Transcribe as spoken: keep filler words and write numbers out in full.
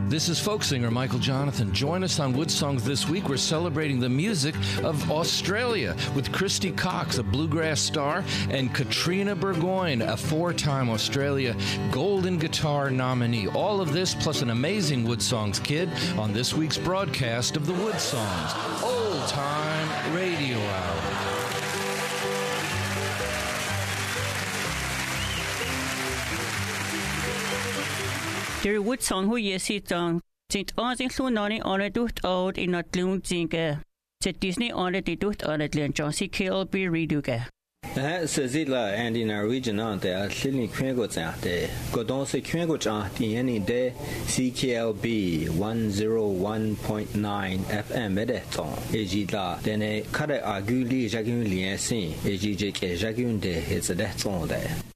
This is folk singer Michael Jonathan. Join us on Wood Songs this week. We're celebrating the music of Australia with Christy Cox, a bluegrass star, and Katrina Burgoyne, a four-time Australia Golden Guitar nominee. All of this plus an amazing Wood Songs kid on this week's broadcast of the Wood Songs Old Time Radio Hour. Der Wood Song hu yesit on sit onsin lunani on duht out in at lun zinge sit Disney on det duht on at len Johnny K L B reduge. Eh sezila and in our region on the Lini Kwego de Godon se Kwego cha the any day C K L B one oh one point nine F M edeton ejila dene kare aguli jagun lien sin ejije ke jagun de is a deton de